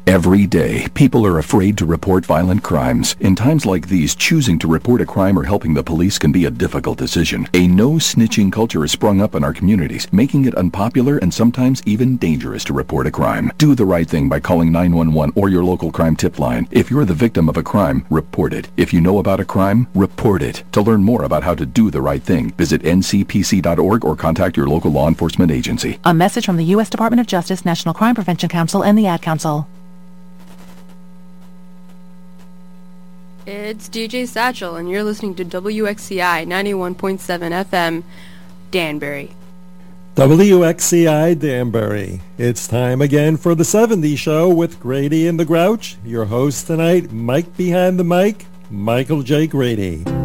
Every day, people are afraid to report violent crimes. In times like these, choosing to report a crime or helping the police can be a difficult decision. A no-snitching culture has sprung up in our communities, making it unpopular and sometimes even dangerous to report a crime. Do the right thing by calling 911 or your local crime tip line. If you're the victim of a crime, report it. If you know about a crime, report it. To learn more about how to do the right thing, visit ncpc.org or contact your local law enforcement agency. A message from the U.S. Department of Justice, National Crime Prevention Council, and the Ad Council. It's DJ Satchel, and you're listening to WXCI 91.7 FM, Danbury. WXCI Danbury. It's time again for the 70s Show with Grady and the Grouch. Your host tonight, Mike behind the mic, Michael J. Grady.